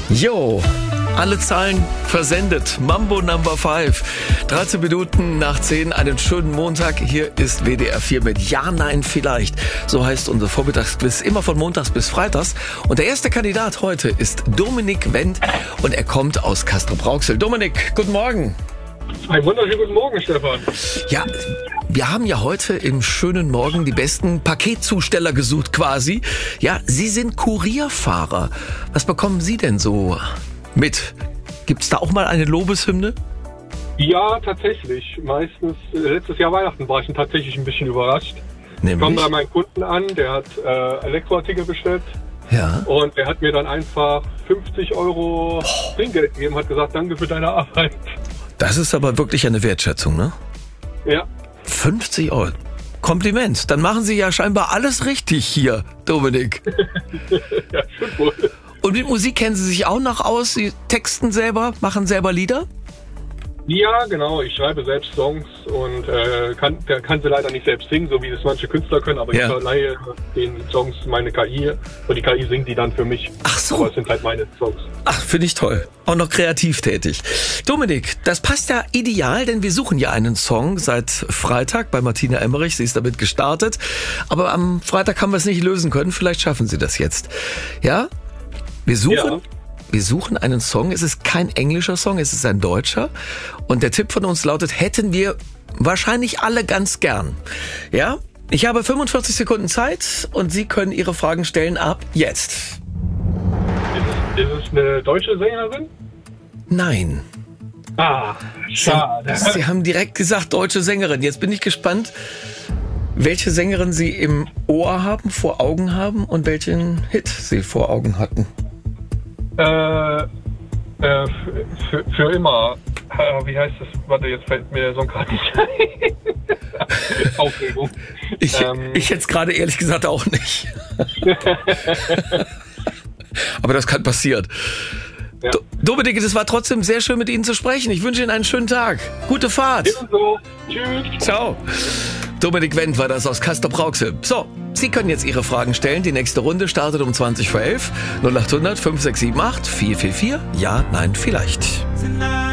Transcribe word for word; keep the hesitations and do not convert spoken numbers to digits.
Jo, alle Zahlen versendet. Mambo Number five. dreizehn Minuten nach zehn, einen schönen Montag. Hier ist W D R vier mit Ja, Nein, Vielleicht. So heißt unser Vormittagsquiz immer von montags bis freitags. Und der erste Kandidat heute ist Dominik Wendt und er kommt aus Castrop-Rauxel. Dominik, guten Morgen. Einen wunderschönen guten Morgen, Stefan. Ja, wir haben ja heute im schönen Morgen die besten Paketzusteller gesucht quasi. Ja, Sie sind Kurierfahrer. Was bekommen Sie denn so mit? Gibt's da auch mal eine Lobeshymne? Ja, tatsächlich. Meistens, äh, letztes Jahr Weihnachten war ich tatsächlich ein bisschen überrascht. Nämlich? Ich komme bei meinem Kunden an, der hat äh, Elektroartikel bestellt. Ja. Und der hat mir dann einfach fünfzig Euro Trinkgeld gegeben, hat gesagt, danke für deine Arbeit. Das ist aber wirklich eine Wertschätzung, ne? Ja. fünfzig Euro. Kompliment. Dann machen Sie ja scheinbar alles richtig hier, Dominik. Ja, stimmt wohl. Und mit Musik kennen Sie sich auch noch aus? Sie texten selber, machen selber Lieder? Ja, genau. Ich schreibe selbst Songs und äh, kann, kann sie leider nicht selbst singen, so wie das manche Künstler können, aber Ja. ich verleihe den Songs meine K I und die K I singt die dann für mich. Ach so. Aber es sind halt meine Songs. Ach, finde ich toll. Auch noch kreativ tätig. Dominik, das passt ja ideal, denn wir suchen ja einen Song seit Freitag bei Martina Emmerich. Sie ist damit gestartet. Aber am Freitag haben wir es nicht lösen können. Vielleicht schaffen Sie das jetzt. Ja? Wir suchen... Ja. Wir suchen einen Song. Es ist kein englischer Song, es ist ein deutscher. Und der Tipp von uns lautet, hätten wir wahrscheinlich alle ganz gern. Ja? Ich habe fünfundvierzig Sekunden Zeit und Sie können Ihre Fragen stellen ab jetzt. Ist es, ist es eine deutsche Sängerin? Nein. Ah, schade. Sie haben direkt gesagt, deutsche Sängerin. Jetzt bin ich gespannt, welche Sängerin Sie im Ohr haben, vor Augen haben und welchen Hit Sie vor Augen hatten. Äh, äh, für, für immer. Äh, wie heißt das? Warte, jetzt fällt mir der Song gerade nicht ein. Aufregung. Ich, Ähm. ich hätte es gerade ehrlich gesagt auch nicht. Aber das kann passieren. Ja. Do- Dominik, es war trotzdem sehr schön mit Ihnen zu sprechen. Ich wünsche Ihnen einen schönen Tag. Gute Fahrt. Ebenso. Tschüss. Ciao. Dominik Wendt war das aus Castrop-Rauxel. So, Sie können jetzt Ihre Fragen stellen. Die nächste Runde startet um zwanzig vor elf. null acht hundert fünf sechs sieben acht vier vier vier. Ja, nein, vielleicht.